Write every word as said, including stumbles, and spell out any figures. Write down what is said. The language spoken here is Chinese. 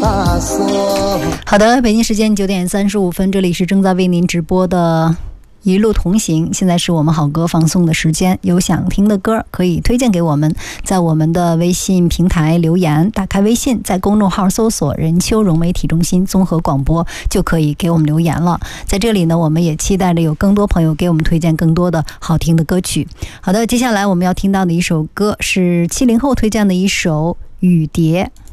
好的，北京时间九点三十五分，这里是正在为您直播的一路同行，现在是我们好歌放送的时间，有想听的歌可以推荐给我们，在我们的微信平台留言，打开微信，在公众号搜索任秋融媒体中心综合广播，就可以给我们留言了。在这里呢，我们也期待着有更多朋友给我们推荐更多的好听的歌曲。好的，接下来我们要听到的一首歌是七零后推荐的一首《雨蝶》。